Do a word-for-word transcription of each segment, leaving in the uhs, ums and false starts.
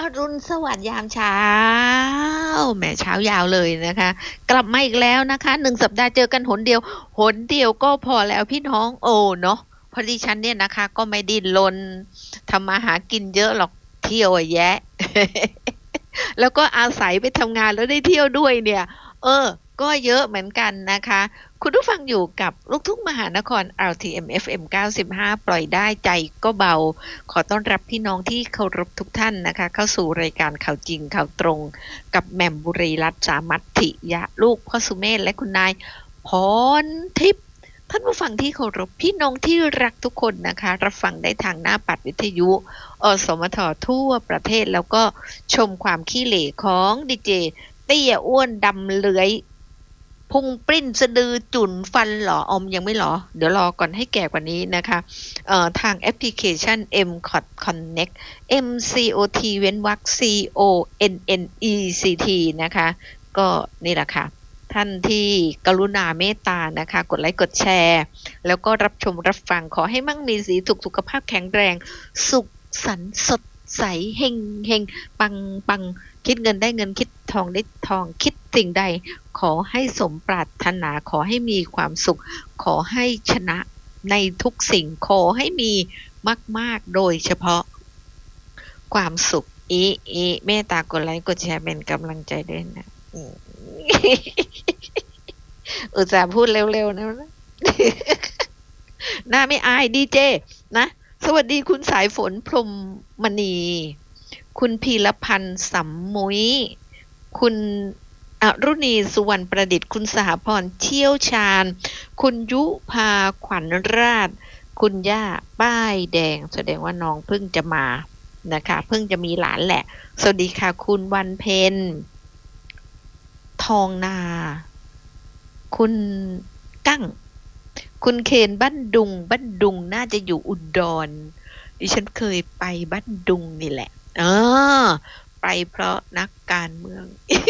อรุณสวัสดิ์ยามเช้าแหมเช้ายาวเลยนะคะกลับมาอีกแล้วนะคะหนึ่งสัปดาห์เจอกันหนเดียวหนเดียวก็พอแล้วพี่น้องโอ้เนาะเพราะดิฉันเนี่ยนะคะก็ไม่ดิ้นรนทำมาหากินเยอะหรอกเที่ยวอะแยะแล้วก็อาศัยไปทำงานแล้วได้เที่ยวด้วยเนี่ยเออก็เยอะเหมือนกันนะคะคุณผู้ฟังอยู่กับลูกทุ่งมหานคร อาร์ ที เอ็ม เอฟ เอ็ม เก้าสิบห้าปล่อยได้ใจก็เบาขอต้อนรับพี่น้องที่เคารพทุกท่านนะคะเข้าสู่รายการข่าวจริงข่าวตรงกับแหม่มบุรีรัตน์สามัตถิยะลูกพ่อสุเมธและคุณนายพรทิพย์ท่านผู้ฟังที่เคารพพี่น้องที่รักทุกคนนะคะรับฟังได้ทางหน้าปัดวิทยุอสมททั่วประเทศแล้วก็ชมความขี้เหร่ของดีเจเตี้ยอ้วนดำเลื้อยพุงปริ้นสะดือจุ่นฟันหลออมยังไม่หรอเดี๋ยวรอก่อนให้แก่กว่านี้นะคะเอ่อทางแอปพลิเคชัน เอ็ม ซี โอ ที Connect เอ็ม ซี โอ ที เว้นวรรค ซี โอ เอ็น เอ็น อี ซี ที นะคะก็นี่แหละค่ะท่านที่กรุณาเมตตานะคะกดไลค์กดแชร์แล้วก็รับชมรับฟังขอให้มั่งมีสีสุขสุขภาพแข็งแรงสุขสันต์สดใสเฮงเฮงปังปังคิดเงินได้เงินคิดทองได้ทองคิดสิ่งใดขอให้สมปรารถนาขอให้มีความสุขขอให้ชนะในทุกสิ่งขอให้มีมากๆโดยเฉพาะความสุขอีอีเมตตากดไลค์กดแชร์เป็นกำลังใจด้วยนะอุตส่าห์พูดเร็วๆนะหน้าไม่อายดีเจนะสวัสดีคุณสายฝนพรหมมณีคุณพีรพันธ์สัมมุยคุณอรุณีสุวรรณประดิษฐ์คุณสหพรเชี่ยวชาญคุณยุพาขวัญราชคุณย่าป้ายแดงแสดงว่าน้องเพิ่งจะมานะคะเพิ่งจะมีหลานแหละสวัสดีค่ะคุณวันเพ็ญทองนาคุณกั้งคุณเคนบ้านดุงบ้านดุงน่าจะอยู่อุดรดิฉันเคยไปบ้านดุงนี่แหละเออไปเพราะนักการเมือง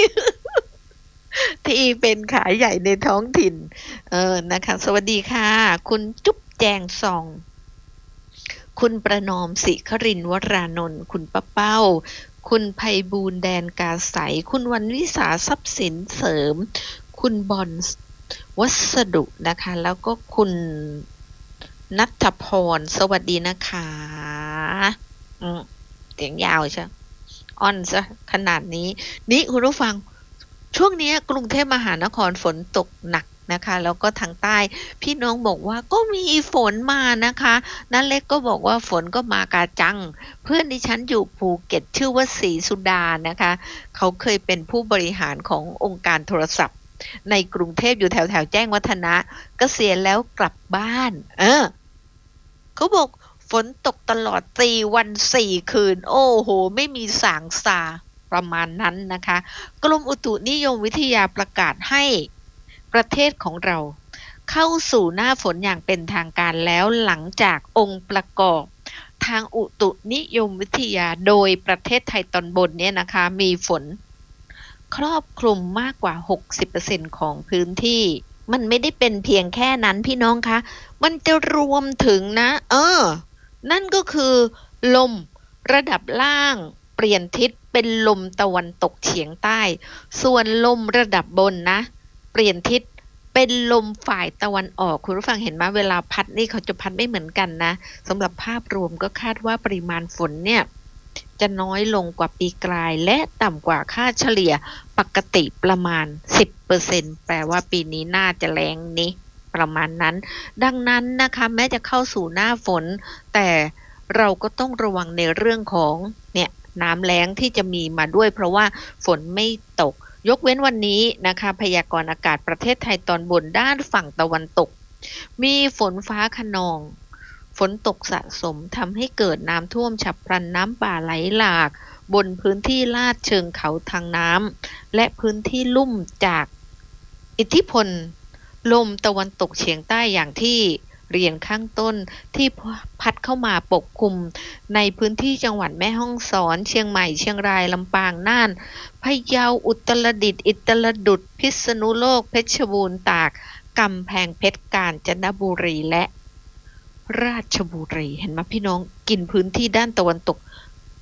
ที่เป็นขาใหญ่ในท้องถิ่นเออนะคะสวัสดีค่ะคุณจุ๊บแจงซองคุณประนอมศิครินทร์วรานนท์คุณป้าเป้าคุณไพบูลย์แดนกาใสคุณวันวิสาทรัพย์สินเสริมคุณบอลวัสดุนะคะแล้วก็คุณณัฐพรสวัสดีนะคะอืมเสียงยาวใช่อ่อนซะขนาดนี้นี่คุณผู้ฟังช่วงนี้กรุงเทพมหานครฝนตกหนักนะคะแล้วก็ทางใต้พี่น้องบอกว่าก็มีฝนมานะคะนั่นเล็กก็บอกว่าฝนก็มากาจังเพื่อนดิฉันอยู่ภูเก็ตชื่อว่าศรีสุดานะคะเขาเคยเป็นผู้บริหารขององค์การโทรศัพท์ในกรุงเทพอยู่แถวแถวแจ้งวัฒนะเกษียณแล้วกลับบ้านเออเขาบอกฝนตกตลอดสี่วันสี่คืนโอ้โหไม่มีสางสาประมาณนั้นนะคะกรมอุตุนิยมวิทยาประกาศให้ประเทศของเราเข้าสู่หน้าฝนอย่างเป็นทางการแล้วหลังจากองค์ประกอบทางอุตุนิยมวิทยาโดยประเทศไทยตอนบนเนี่ยนะคะมีฝนครอบคลุมมากกว่า หกสิบเปอร์เซ็นต์ ของพื้นที่มันไม่ได้เป็นเพียงแค่นั้นพี่น้องคะมันจะรวมถึงนะเออนั่นก็คือลมระดับล่างเปลี่ยนทิศเป็นลมตะวันตกเฉียงใต้ส่วนลมระดับบนนะเปลี่ยนทิศเป็นลมฝ่ายตะวันออกคุณผู้ฟังเห็นไหมเวลาพัดนี่เขาจะพัดไม่เหมือนกันนะสำหรับภาพรวมก็คาดว่าปริมาณฝนเนี่ยจะน้อยลงกว่าปีกลายและต่ำกว่าค่าเฉลี่ยปกติประมาณ สิบเปอร์เซ็นต์ แปลว่าปีนี้น่าจะแรงนี้ประมาณนั้นดังนั้นนะคะแม้จะเข้าสู่หน้าฝนแต่เราก็ต้องระวังในเรื่องของเนี่ยน้ำแล้งที่จะมีมาด้วยเพราะว่าฝนไม่ตกยกเว้นวันนี้นะคะพยากรณ์อากาศประเทศไทยตอนบนด้านฝั่งตะวันตกมีฝนฟ้าคะนองฝนตกสะสมทำให้เกิดน้ำท่วมฉับพลันน้ำป่าไหลหลากบนพื้นที่ลาดเชิงเขาทางน้ำและพื้นที่ลุ่มจากอิทธิพลลมตะวันตกเฉียงใต้อย่างที่เรียนข้างต้นที่พัดเข้ามาปกคลุมในพื้นที่จังหวัดแม่ฮ่องสอนเชียงใหม่เชียงรายลำปางน่านพะเยาอุตรดิตถ์อุตรดิตถ์พิษณุโลกเพชรบูรณ์ตากกำแพงเพชรกาญจนบุรีและราชบุรีเห็นไหมพี่น้องกินพื้นที่ด้านตะวันตก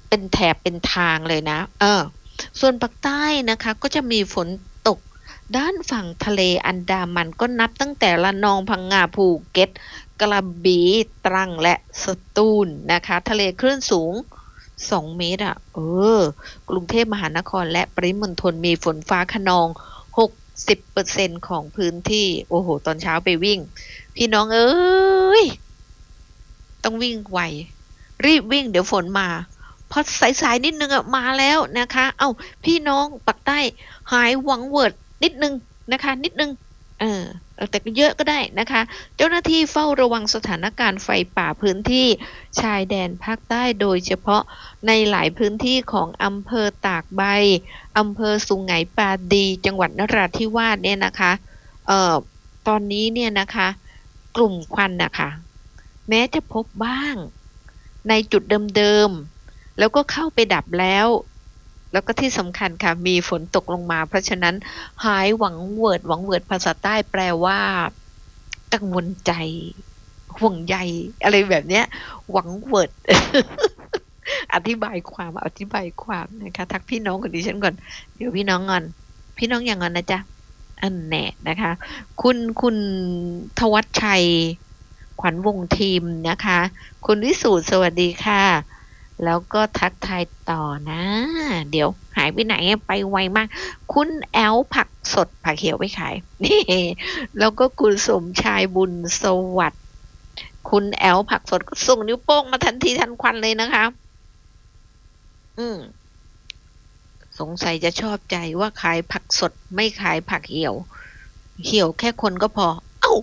เป็นแถบเป็นทางเลยนะเออส่วนภาคใต้นะคะก็จะมีฝนตกด้านฝั่งทะเลอันดามันก็นับตั้งแต่ระนองพังงาภูเก็ตกระบี่ตรังและสตูลนะคะทะเลคลื่นสูงสองเมตรอ่ะเออกรุงเทพมหานครและปริมณฑลมีฝนฟ้าคะนองหกสิบเปอร์เซ็นต์ของพื้นที่โอ้โหตอนเช้าไปวิ่งพี่น้องเอ้ยต้องวิ่งไวรีบวิ่งเดี๋ยวฝนมาพอสายๆนิดนึงอะมาแล้วนะคะเอ้าพี่น้องปักใต้หายหวังเวิร์ดนิดนึงนะคะนิดนึงเออแต่ก็เยอะก็ได้นะคะเจ้าหน้าที่เฝ้าระวังสถานการณ์ไฟป่าพื้นที่ชายแดนภาคใต้โดยเฉพาะในหลายพื้นที่ของอำเภอตากใบอำเภอสุไหงปาดีจังหวัดนราธิวาสเนี่ยนะคะเอ่อตอนนี้เนี่ยนะคะกลุ่มควันนะคะแม้จะพบบ้างในจุดเดิมๆแล้วก็เข้าไปดับแล้วแล้วก็ที่สำคัญค่ะมีฝนตกลงมาเพราะฉะนั้นหายหวังเวิร์ดหวังเวิร์ดภาษาใต้แปลว่ากังวลใจห่วงใยอะไรแบบเนี้ยหวังเวิร์ด อธิบายความอธิบายความนะคะทักพี่น้องคนดิฉันก่อนเดี๋ยวพี่น้องงอนพี่น้องอย่างงอนนะจ๊ะอันแน่นะคะคุณคุณทวัชชัยขวัญวงทีมนะคะคุณวิสูตรสวัสดีค่ะแล้วก็ทักทายต่อนะเดี๋ยวหายไปไหนไปไวมากคุณแอลผักสดผักเขียวไปขายนี่แล้วก็คุณสมชายบุญสวัสดิ์คุณแอลผักสดก็ส่งนิ้วโป้งมาทันทีทันควันเลยนะคะอืมสงสัยจะชอบใจว่าขายผักสดไม่ขายผักเหี่ยวเหี่ยวแค่คนก็พอเอ้า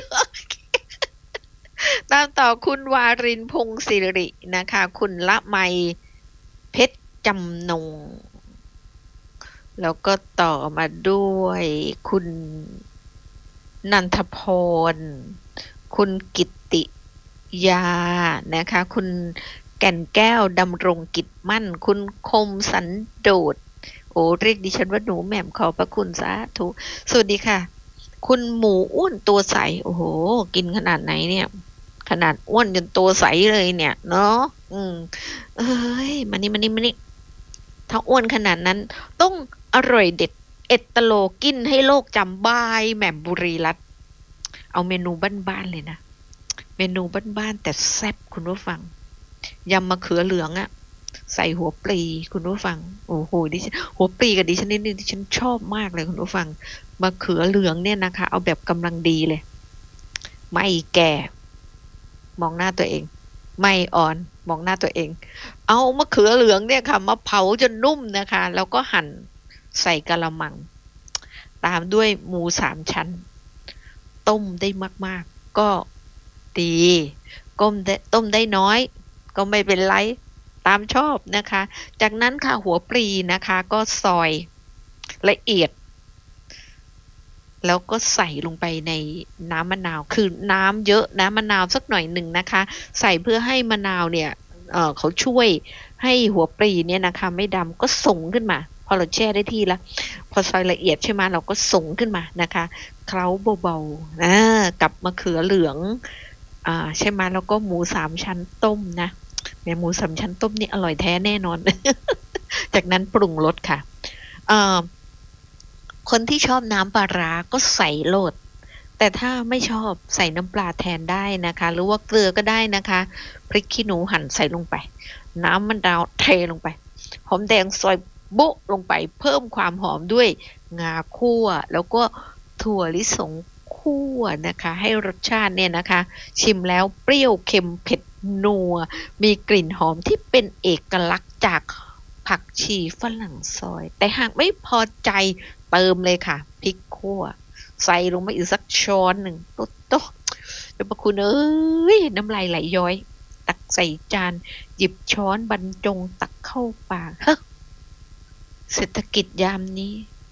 ตามต่อคุณวารินพงศิรินะคะคุณละไมเพชรจำนงแล้วก็ต่อมาด้วยคุณนันทพรคุณกิตติยานะคะคุณแก่นแก้วดำรงกิจมั่นคุณคมสันโดษโอ้เรียกดิฉันว่าหนูแหม่มขอบพระคุณสาธุสวัสดีค่ะคุณหมูอ้วนตัวใสโอ้โหกินขนาดไหนเนี่ยขนาดอ้วนจนตัวใสเลยเนี่ยเนาะอืมเอ้ยมานี่มานี่มานี่ถ้าอ้วนขนาดนั้นต้องอร่อยเด็ดเอ็ดตโลกินให้โลกจำบายแหม่มบุรีรัตน์เอาเมนูบ้านๆเลยนะเมนูบ้านๆแต่แซ่บคุณผู้ฟังยำมะเขือเหลืองอะใส่หัวปลีคุณผู้ฟังโอ้โหดิฉันหัวปลีกับดิฉันนี่ดิฉันชอบมากเลยคุณผู้ฟังมะเขือเหลืองเนี่ยนะคะเอาแบบกำลังดีเลยไม่แก่มองหน้าตัวเองไม่อ่อนมองหน้าตัวเองเอามะเขือเหลืองเนี่ยค่ะมาเผาจนนุ่มนะคะแล้วก็หั่นใส่กะละมังตามด้วยหมูสามชั้นต้มได้มากๆก็ดีก้มได้ต้มได้น้อยก็ไม่เป็นไรตามชอบนะคะจากนั้นค่ะหัวปลีนะคะก็ซอยละเอียดแล้วก็ใส่ลงไปในน้ำมะนาวคือน้ำเยอะน้ำมะนาวสักหน่อยหนึ่งนะคะใส่เพื่อให้มะนาวเนี่ยเอ่อเขาช่วยให้หัวปลีเนี่ยนะคะไม่ดำก็ส่งขึ้นมาพอเราแช่ได้ที่แล้วพอซอยละเอียดใช่ไหมเราก็ส่งขึ้นมานะคะเคล้าเบาๆนะกับมะเขือเหลืองอ่าใช่ไหมแล้วก็หมูสามชั้นต้มนะแม่หมูสามชั้นต้มนี่อร่อยแท้แน่นอน จากนั้นปรุงรสค่ะเอ่อคนที่ชอบน้ำปลาร้าก็ใส่โลดแต่ถ้าไม่ชอบใส่น้ำปลาแทนได้นะคะหรือว่าเกลือก็ได้นะคะพริกขี้หนูหั่นใส่ลงไปน้ำมะนาวเทลงไปหอมแดงซอยโบ๊ะลงไปเพิ่มความหอมด้วยงาคั่วแล้วก็ถั่วลิสงคั่วนะคะให้รสชาติเนี่ยนะคะชิมแล้วเปรี้ยวเค็มเผ็ดนัวมีกลิ่นหอมที่เป็นเอกลักษณ์จากผักชีฝรั่งซอยแต่หากไม่พอใจเติมเลยค่ะพริกคั่วใส่ลงมาอีกสักช้อนหนึ่งโต๊ะโต๊ะเดี๋ยวพระคุณเอ้ยน้ำลายไหลย้อยตักใส่จานหยิบช้อนบรรจงตักเข้าปากเฮ้อเศรษฐกิจยามนี้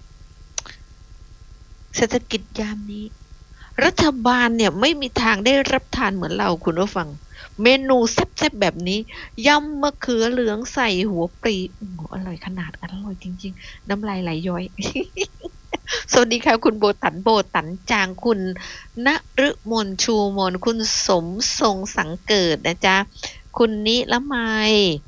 เศรษฐกิจยามนี้รัฐบาลเนี่ยไม่มีทางได้รับทานเหมือนเราคุณผู้ฟังเมนูแซ่บๆแบบนี้ยำมะเขือเหลืองใส่หัวปลีโอ้โหอร่อยขนาดอร่อยจริงๆน้ำลายไหลย้อย สวัสดีค่ะคุณโบตันโบตันจางคุณณฤมลชูมนคุณสมทรงสังเกิดนะจ๊ะคุณนิละไม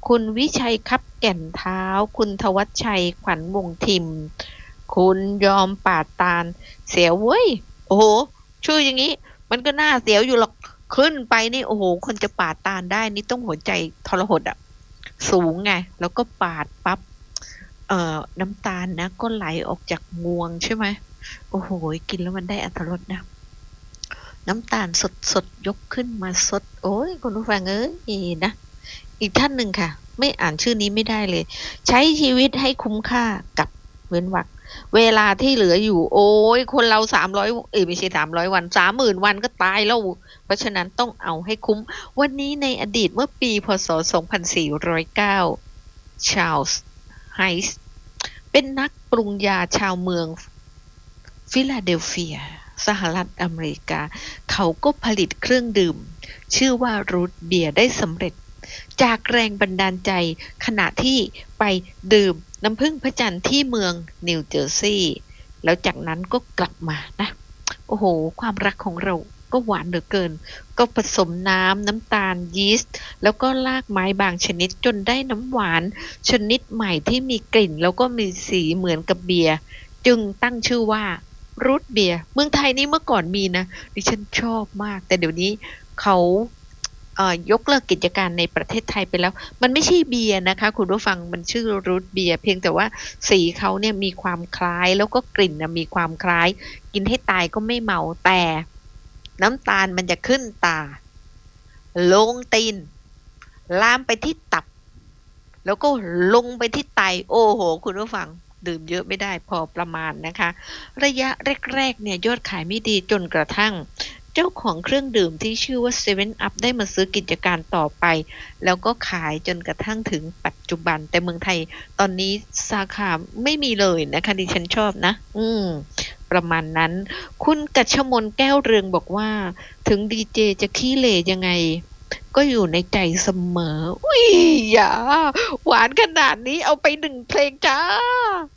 คุณวิชัยคับแก่นเท้าคุณธวัชชัยขวัญวงศ์ทิมคุณยอมปาดตาลเสียวเว้ยโอ้โหชื่ออย่างนี้มันก็น่าเสียวอยู่หรอกขึ้นไปนี่โอ้โหคนจะปาดตาลได้นี่ต้องหัวใจทรหดอ่ะสูงไงแล้วก็ปาดปั๊บเอ่อน้ำตาลนะก็ไหลออกจากงวงใช่ไหมโอ้โหกินแล้วมันได้อรรถรสนะน้ำตาลสดสดยกขึ้นมาสดโอ้ยคุณผู้ฟังเอ้ยนะอีกท่านหนึ่งค่ะไม่อ่านชื่อนี้ไม่ได้เลยใช้ชีวิตให้คุ้มค่ากับเว้นวรรคเวลาที่เหลืออยู่โอ้ยคนเราสามร้อยเอ้ยไม่ใช่สามร้อยวันสามหมื่นวันก็ตายแล้วเพราะฉะนั้นต้องเอาให้คุ้มวันนี้ในอดีตเมื่อปีพศสองพันสี่ร้อยเก้าชาร์ลส์ไฮส์เป็นนักปรุงยาชาวเมืองฟิลาเดลเฟียสหรัฐอเมริกาเขาก็ผลิตเครื่องดื่มชื่อว่ารูทเบียร์ได้สำเร็จจากแรงบันดาลใจขณะที่ไปดื่มน้ำผึ้งพระจันทร์ที่เมืองนิวเจอร์ซีย์แล้วจากนั้นก็กลับมานะโอ้โหความรักของเราก็หวานเหลือเกินก็ผสมน้ำน้ำตาลยีสต์แล้วก็รากไม้บางชนิดจนได้น้ำหวานชนิดใหม่ที่มีกลิ่นแล้วก็มีสีเหมือนกับเบียร์จึงตั้งชื่อว่ารูทเบียร์เมืองไทยนี่เมื่อก่อนมีนะดิฉันชอบมากแต่เดี๋ยวนี้เขาเอ่อยกเลิกกิจการในประเทศไทยไปแล้วมันไม่ใช่เบียร์นะคะคุณผู้ฟังมันชื่อรูทเบียร์เพียงแต่ว่าสีเขาเนี่ยมีความคล้ายแล้วก็กลิ่นนะมีความคล้ายกินให้ตายก็ไม่เมาแต่น้ำตาลมันจะขึ้นตาลงตีนลามไปที่ตับแล้วก็ลงไปที่ไตโอ้โหคุณผู้ฟังดื่มเยอะไม่ได้พอประมาณนะคะระยะแรกๆเนี่ยยอดขายไม่ดีจนกระทั่งเจ้าของเครื่องดื่มที่ชื่อว่า เซเว่น อัพ ได้มาซื้อกิจการต่อไปแล้วก็ขายจนกระทั่งถึงปัจจุบันแต่เมืองไทยตอนนี้สาขาไม่มีเลยนะคะดิฉันชอบนะอืมประมาณนั้นคุณกัชมนแก้วเรืองบอกว่าถึงดีเจจะขี้เหร่ยังไงก็อยู่ในใจเสมออุ้ยอย่าหวานขนาดนี้เอาไปหนึ่งเพลงจ้า